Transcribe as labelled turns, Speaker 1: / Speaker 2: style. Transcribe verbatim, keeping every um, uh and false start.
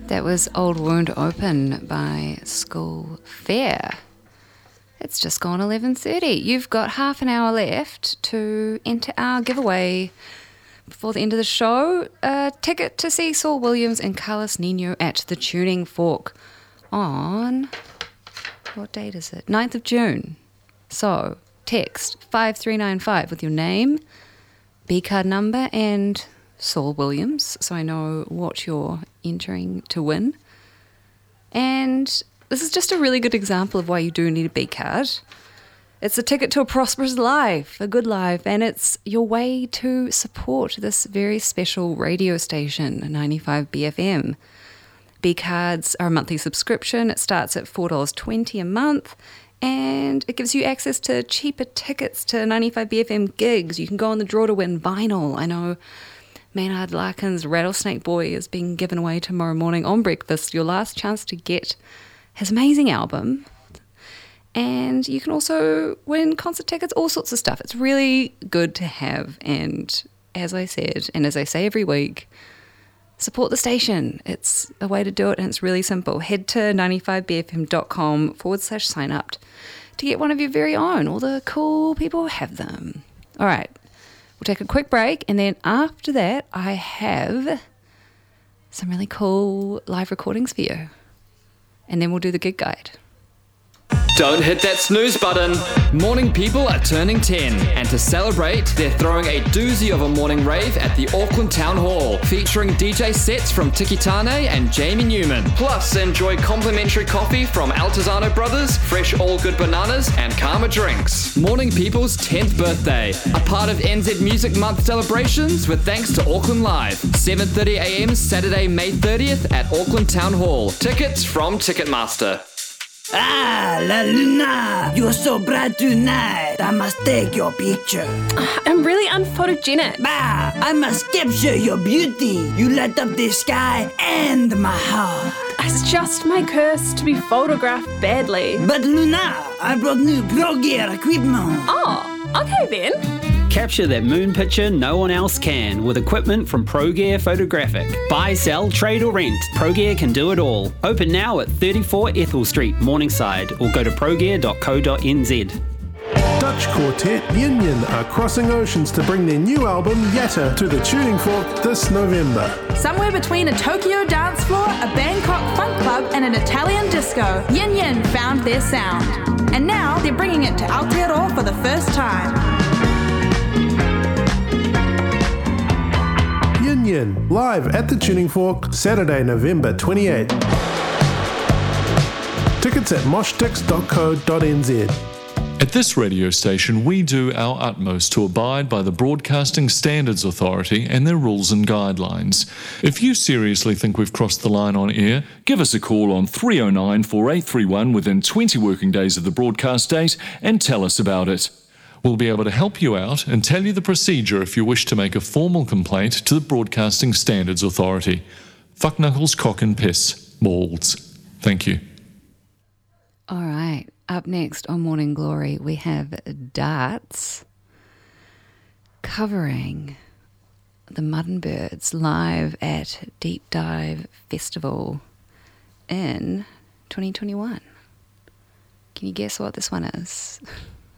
Speaker 1: That was Old Wound Open by School Fair. It's just gone eleven thirty. You've got half an hour left to enter our giveaway before the end of the show. A ticket to see Saul Williams and Carlos Nino at the Tuning Fork on, what date is it? ninth of June. So text five three nine five with your name, B-card number and Saul Williams so I know what you're entering to win. And this is just a really good example of why you do need a B-card. It's a ticket to a prosperous life, a good life, and it's your way to support this very special radio station, ninety-five B F M. B-cards are a monthly subscription. It starts at four dollars twenty a month, and it gives you access to cheaper tickets to ninety-five B F M gigs. You can go on the draw to win vinyl. I know Maynard Larkin's Rattlesnake Boy is being given away tomorrow morning on breakfast. Your last chance to get his amazing album. And you can also win concert tickets, all sorts of stuff. It's really good to have. And as I said, and as I say every week, support the station. It's a way to do it, and it's really simple. Head to ninety-five B F M dot com forward slash sign up to get one of your very own. All the cool people have them. All right, we'll take a quick break, and then after that, I have some really cool live recordings for you. And then we'll do the gig guide.
Speaker 2: Don't hit that snooze button. Morning people are turning ten, and to celebrate, they're throwing a doozy of a morning rave at the Auckland Town Hall, featuring D J sets from Tiki Tane and Jamie Newman. Plus, enjoy complimentary coffee from Altazano Brothers, fresh all good bananas, and Karma drinks. Morning people's tenth birthday, a part of N Z Music Month celebrations with thanks to Auckland Live. seven thirty a.m. Saturday, May thirtieth at Auckland Town Hall. Tickets from Ticketmaster.
Speaker 3: Ah, La Luna, you're so bright tonight. I must take your picture.
Speaker 4: I'm really unphotogenic.
Speaker 3: Bah, I must capture your beauty. You light up the sky and my heart.
Speaker 4: It's just my curse to be photographed badly.
Speaker 3: But Luna, I brought new pro gear equipment.
Speaker 4: Oh, okay then.
Speaker 5: Capture that moon picture no one else can with equipment from ProGear Photographic. Buy, sell, trade or rent, ProGear can do it all. Open now at thirty-four Ethel Street, Morningside, or go to progear dot co dot n z.
Speaker 6: Dutch quartet Yin Yin are crossing oceans to bring their new album Yatta to the Tuning Fork this November.
Speaker 7: Somewhere between a Tokyo dance floor, a Bangkok funk club and an Italian disco, Yin Yin found their sound. And now they're bringing it to Aotearoa for the first time.
Speaker 6: Yin Yin, live at the Tuning Fork, Saturday, November twenty-eighth. Tickets at mosh tix dot co dot n z.
Speaker 8: At this radio station, we do our utmost to abide by the Broadcasting Standards Authority and their rules and guidelines. If you seriously think we've crossed the line on air, give us a call on three oh nine, four eight three one within twenty working days of the broadcast date and tell us about it. We'll be able to help you out and tell you the procedure if you wish to make a formal complaint to the Broadcasting Standards Authority. Fuck knuckles, cock and piss. Balls. Thank you.
Speaker 1: All right. Up next on Morning Glory, we have Darts covering the Mudden Birds live at Deep Dive Festival in twenty twenty-one. Can you guess what this one is?